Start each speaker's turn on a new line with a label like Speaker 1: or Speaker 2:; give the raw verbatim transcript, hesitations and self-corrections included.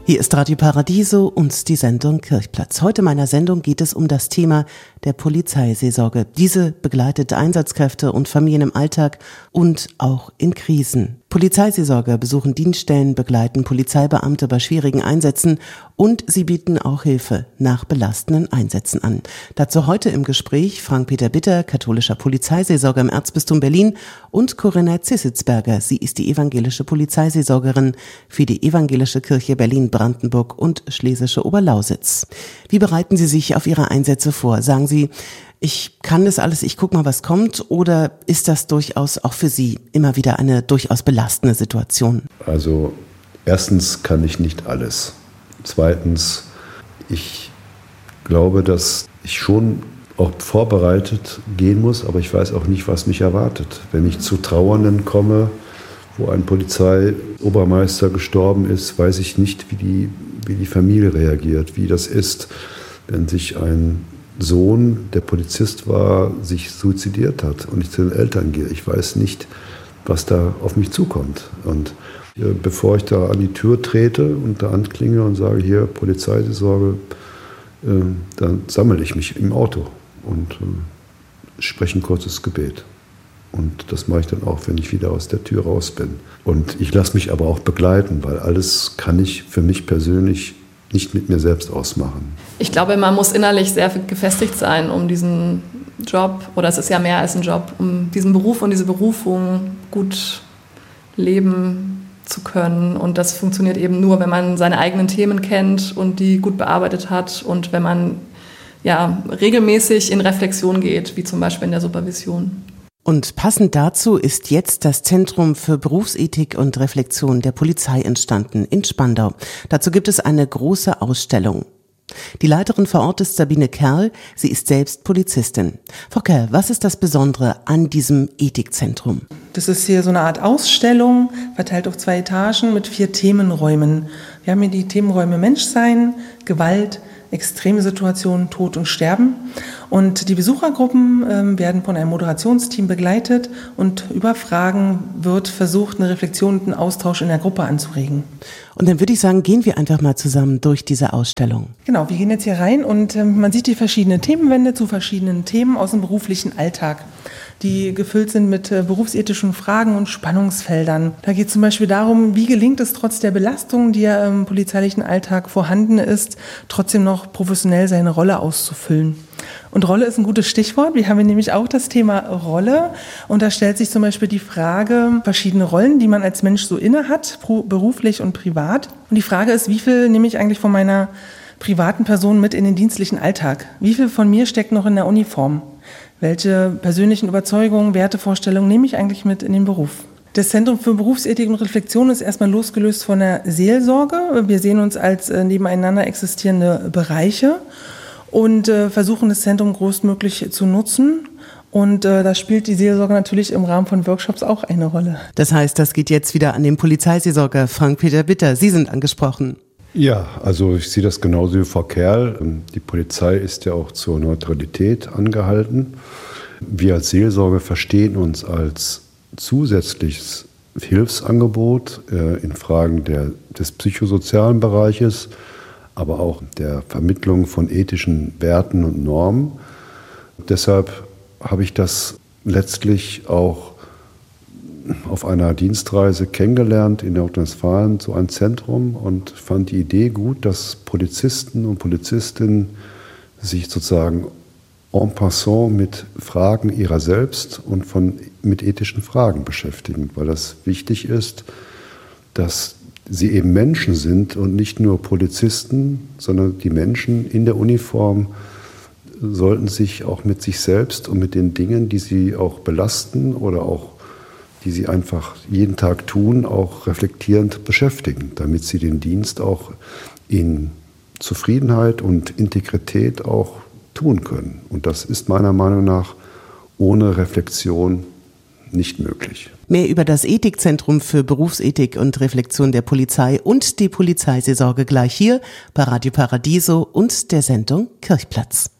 Speaker 1: Hier ist Radio Paradiso und die Sendung Kirchplatz. Heute in meiner Sendung geht es um das Thema der Polizeiseelsorge. Diese begleitet Einsatzkräfte und Familien im Alltag und auch in Krisen. Polizeiseelsorger besuchen Dienststellen, begleiten Polizeibeamte bei schwierigen Einsätzen und sie bieten auch Hilfe nach belastenden Einsätzen an. Dazu heute im Gespräch Frank-Peter Bitter, katholischer Polizeiseelsorger im Erzbistum Berlin, und Corinna Zissitzberger. Sie ist die evangelische Polizeiseelsorgerin für die Evangelische Kirche Berlin-Brandenburg und Schlesische Oberlausitz. Wie bereiten Sie sich auf Ihre Einsätze vor? Sagen Sie, ich kann das alles, ich guck mal, was kommt, oder ist das durchaus auch für Sie immer wieder eine durchaus belastende Situation?
Speaker 2: Also erstens kann ich nicht alles. Zweitens, ich glaube, dass ich schon auch vorbereitet gehen muss, aber ich weiß auch nicht, was mich erwartet. Wenn ich zu Trauernden komme, wo ein Polizeiobermeister gestorben ist, weiß ich nicht, wie die, wie die Familie reagiert, wie das ist, wenn sich ein Sohn, der Polizist war, sich suizidiert hat und ich zu den Eltern gehe. Ich weiß nicht, was da auf mich zukommt. Und äh, bevor ich da an die Tür trete und da anklinge und sage, hier, Polizeiseelsorge, äh, dann sammle ich mich im Auto und äh, spreche ein kurzes Gebet. Und das mache ich dann auch, wenn ich wieder aus der Tür raus bin. Und ich lasse mich aber auch begleiten, weil alles kann ich für mich persönlich nicht mit mir selbst ausmachen.
Speaker 3: Ich glaube, man muss innerlich sehr gefestigt sein, um diesen Job, oder es ist ja mehr als ein Job, um diesen Beruf und diese Berufung gut leben zu können. Und das funktioniert eben nur, wenn man seine eigenen Themen kennt und die gut bearbeitet hat und wenn man ja, regelmäßig in Reflexion geht, wie zum Beispiel in der Supervision.
Speaker 1: Und passend dazu ist jetzt das Zentrum für Berufsethik und Reflexion der Polizei entstanden in Spandau. Dazu gibt es eine große Ausstellung. Die Leiterin vor Ort ist Sabine Kerl, sie ist selbst Polizistin. Frau Kerl, was ist das Besondere an diesem Ethikzentrum?
Speaker 4: Das ist hier so eine Art Ausstellung, verteilt auf zwei Etagen mit vier Themenräumen. Wir haben hier die Themenräume Menschsein, Gewalt, extreme Situationen, Tod und Sterben. Und die Besuchergruppen äh, werden von einem Moderationsteam begleitet und über Fragen wird versucht, eine Reflexion und einen Austausch in der Gruppe anzuregen.
Speaker 1: Und dann würde ich sagen, gehen wir einfach mal zusammen durch diese Ausstellung.
Speaker 4: Genau, wir gehen jetzt hier rein und äh, man sieht die verschiedenen Themenwände zu verschiedenen Themen aus dem beruflichen Alltag, die gefüllt sind mit äh, berufsethischen Fragen und Spannungsfeldern. Da geht es zum Beispiel darum, wie gelingt es trotz der Belastung, die ja im polizeilichen Alltag vorhanden ist, trotzdem noch professionell seine Rolle auszufüllen. Und Rolle ist ein gutes Stichwort. Wir haben hier nämlich auch das Thema Rolle. Und da stellt sich zum Beispiel die Frage, verschiedene Rollen, die man als Mensch so inne hat, beruflich und privat. Und die Frage ist, wie viel nehme ich eigentlich von meiner privaten Person mit in den dienstlichen Alltag? Wie viel von mir steckt noch in der Uniform? Welche persönlichen Überzeugungen, Wertevorstellungen nehme ich eigentlich mit in den Beruf? Das Zentrum für Berufsethik und Reflexion ist erstmal losgelöst von der Seelsorge. Wir sehen uns als nebeneinander existierende Bereiche und äh, versuchen das Zentrum größtmöglich zu nutzen. Und äh, da spielt die Seelsorge natürlich im Rahmen von Workshops auch eine Rolle.
Speaker 1: Das heißt, das geht jetzt wieder an den Polizeiseelsorger Frank-Peter Bitter. Sie sind angesprochen.
Speaker 2: Ja, also ich sehe das genauso wie Frau Kerl. Die Polizei ist ja auch zur Neutralität angehalten. Wir als Seelsorge verstehen uns als zusätzliches Hilfsangebot äh, in Fragen der, des psychosozialen Bereiches, aber auch der Vermittlung von ethischen Werten und Normen. Deshalb habe ich das letztlich auch auf einer Dienstreise kennengelernt in Nordrhein-Westfalen, so ein Zentrum, und fand die Idee gut, dass Polizisten und Polizistinnen sich sozusagen en passant mit Fragen ihrer selbst und von, mit ethischen Fragen beschäftigen, weil das wichtig ist, dass sie eben Menschen sind und nicht nur Polizisten, sondern die Menschen in der Uniform sollten sich auch mit sich selbst und mit den Dingen, die sie auch belasten oder auch die sie einfach jeden Tag tun, auch reflektierend beschäftigen, damit sie den Dienst auch in Zufriedenheit und Integrität auch tun können. Und das ist meiner Meinung nach ohne Reflexion nicht möglich.
Speaker 1: Mehr über das Ethikzentrum für Berufsethik und Reflexion der Polizei und die Polizeiseelsorge gleich hier bei Radio Paradiso und der Sendung Kirchplatz.